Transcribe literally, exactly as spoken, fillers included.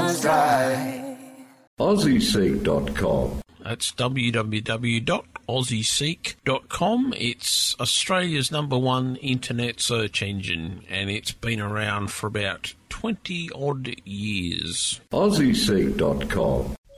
was right. Aussie Seek dot com. That's w w w dot aussie seek dot com. It's Australia's number one internet search engine, and it's been around for about twenty odd years. Aussie Seek dot com.